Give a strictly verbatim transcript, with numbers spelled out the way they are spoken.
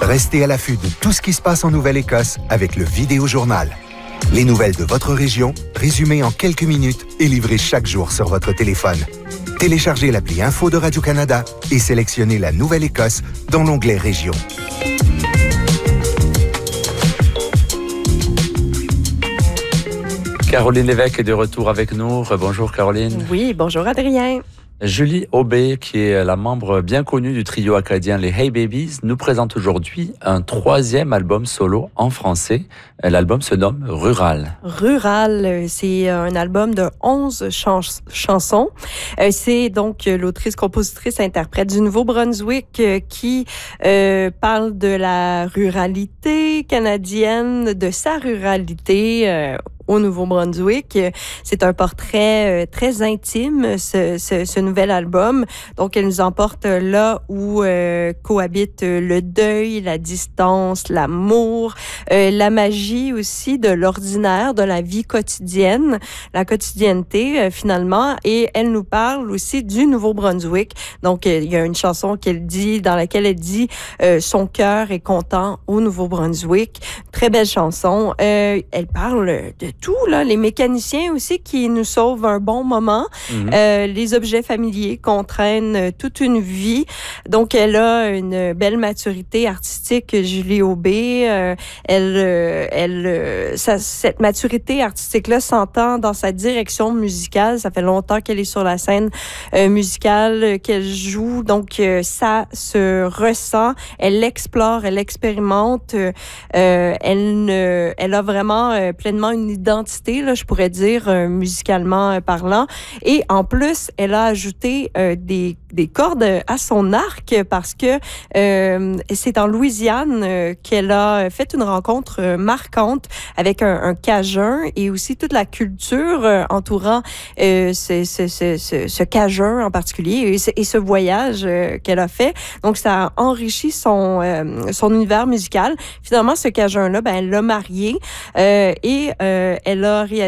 Restez à l'affût de tout ce qui se passe en Nouvelle-Écosse avec le Vidéojournal. Les nouvelles de votre région, résumées en quelques minutes et livrées chaque jour sur votre téléphone. Téléchargez l'appli Info de Radio-Canada et sélectionnez la Nouvelle-Écosse dans l'onglet Région. Caroline Lévesque est de retour avec nous. Bonjour Caroline. Oui, bonjour Adrien. Julie Aubé, qui est la membre bien connue du trio acadien Les Hey Babies, nous présente aujourd'hui un troisième album solo en français. L'album se nomme Rural. Rural, c'est un album de onze chans- chansons. C'est donc l'autrice, compositrice, interprète du Nouveau-Brunswick qui euh, parle de la ruralité canadienne, de sa ruralité euh, au Nouveau-Brunswick. C'est un portrait euh, très intime, ce, ce, ce nouvel album. Donc, elle nous emporte là où euh, cohabitent le deuil, la distance, l'amour, euh, la magie aussi de l'ordinaire, de la vie quotidienne, la quotidienneté euh, finalement. Et elle nous parle aussi du Nouveau-Brunswick. Donc, euh, il y a une chanson qu'elle dit, dans laquelle elle dit euh, son cœur est content au Nouveau-Brunswick. Très belle chanson. Euh, elle parle de tout, là, les mécaniciens aussi qui nous sauvent un bon moment, mmh. euh, les objets familiers qu'on traîne toute une vie. Donc, elle a une belle maturité artistique, Julie Aubé. Euh, elle, euh, elle, euh, ça, cette maturité artistique-là s'entend dans sa direction musicale. Ça fait longtemps qu'elle est sur la scène euh, musicale, euh, qu'elle joue. Donc, euh, ça se ressent. Elle explore, elle expérimente. Euh, elle, ne, elle a vraiment euh, pleinement une identité, là, je pourrais dire, euh, musicalement euh, parlant. Et en plus, elle a ajouté euh, des, des cordes à son arc parce que euh, c'est en Louisiane euh, qu'elle a fait une rencontre euh, marquante avec un, un Cajun et aussi toute la culture euh, entourant euh, ce, ce, ce, ce, ce Cajun en particulier et ce, et ce voyage euh, qu'elle a fait. Donc, ça a enrichi son, euh, son univers musical. Finalement, ce Cajun-là, ben, elle l'a marié euh, et euh, elle a réalisé